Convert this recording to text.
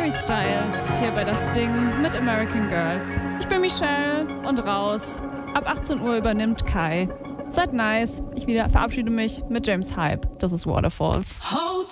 Harry Styles hier bei Das Ding mit American Girls. Ich bin Michelle und raus. Ab 18 Uhr übernimmt Kai. Seid nice. Ich verabschiede mich mit James Hype. Das ist Waterfalls.